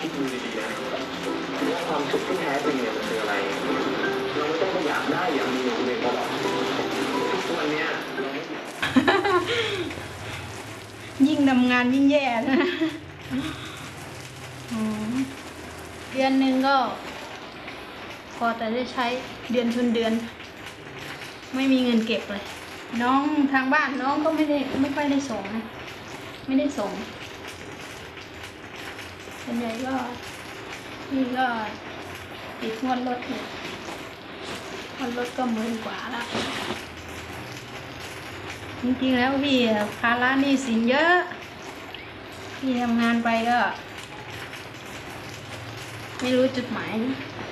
ดูดีๆนะว่าความสุขที่แท้จริงเนี่ยมันคืออะไรเราไม่ต้องไปอยากได้อย่างมีอย่างอื่นตลอดทุกวันเนี้ยเราไม่ยิ่งทำงานยิ่งแย่นะเดือนหนึ่งก็พอแต่ได้ใช้เดือนชนเดือนไม่มีเงินเก็บเลยน้องทางบ้านน้องก็ไม่ค่อยได้ส่งนะไม่ได้ส่งส่วนใหญ่ก็นี่ก็ติดงวดรถเนี่ยงวดรถก็10,000 กว่าแล้วจริงๆแล้วพี่ภาระหนี้สินเยอะพี่ทำงานไปก็ไม่รู้จุดหมาย